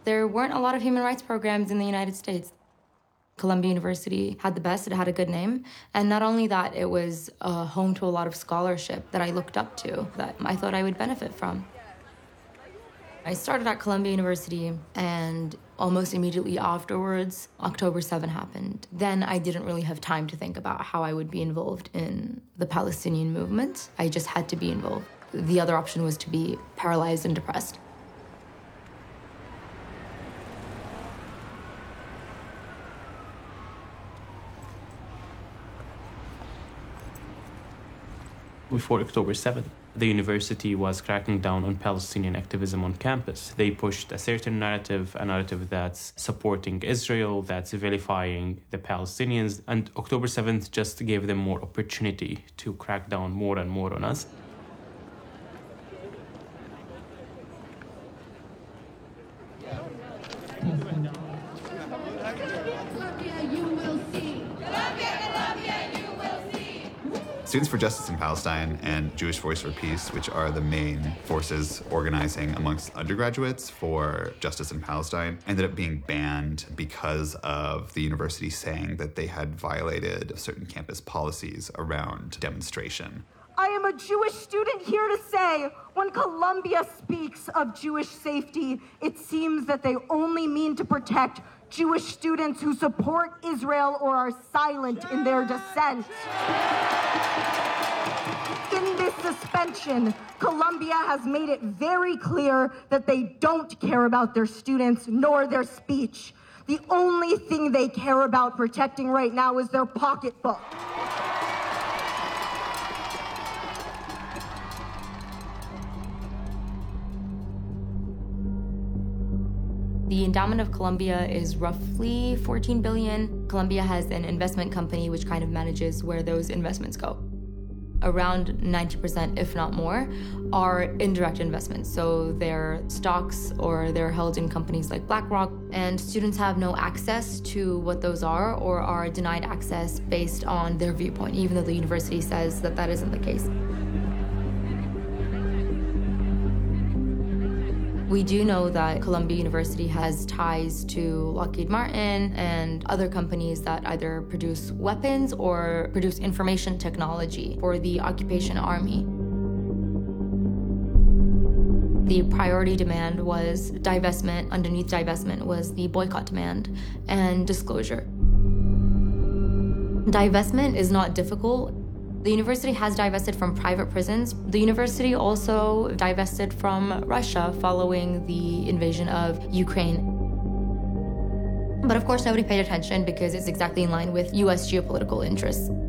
there weren't a lot of human rights programs in the United States. Columbia University had the best, it had a good name. And not only that, it was home to a lot of scholarship that I looked up to, that I thought I would benefit from. I started at Columbia University, and almost immediately afterwards, October 7 happened. Then I didn't really have time to think about how I would be involved in the Palestinian movement. I just had to be involved. The other option was to be paralyzed and depressed. Before October 7th, the university was cracking down on Palestinian activism on campus. They pushed a certain narrative, a narrative that's supporting Israel, that's vilifying the Palestinians, and October 7th just gave them more opportunity to crack down more and more on us. Students for Justice in Palestine and Jewish Voice for Peace, which are the main forces organizing amongst undergraduates for justice in Palestine, ended up being banned because of the university saying that they had violated certain campus policies around demonstration. I am a Jewish student here to say, when Columbia speaks of Jewish safety, it seems that they only mean to protect Jewish students who support Israel or are silent in their dissent. In this suspension, Columbia has made it very clear that they don't care about their students nor their speech. The only thing they care about protecting right now is their pocketbook. The endowment of Columbia is roughly $14 billion. Columbia has an investment company which kind of manages where those investments go. Around 90%, if not more, are indirect investments. So they're stocks or they're held in companies like BlackRock, and students have no access to what those are or are denied access based on their viewpoint, even though the university says that that isn't the case. We do know that Columbia University has ties to Lockheed Martin and other companies that either produce weapons or produce information technology for the occupation army. The priority demand was divestment. Underneath divestment was the boycott demand and disclosure. Divestment is not difficult. The university has divested from private prisons. The university also divested from Russia following the invasion of Ukraine. But of course, nobody paid attention because it's exactly in line with US geopolitical interests.